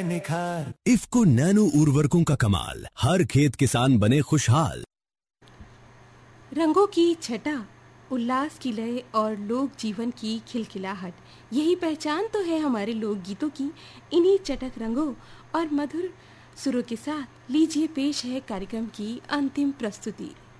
आए निखार। इफ्को नैनो उर्वरकों का कमाल, हर खेत किसान बने खुशहाल। रंगों की छटा, उल्लास की लय और लोक जीवन की खिलखिलाहट, यही पहचान तो है हमारे लोकगीतों की। इन्हीं चटक रंगों और मधुर सुरों के साथ लीजिए पेश है कार्यक्रम की अंतिम प्रस्तुति।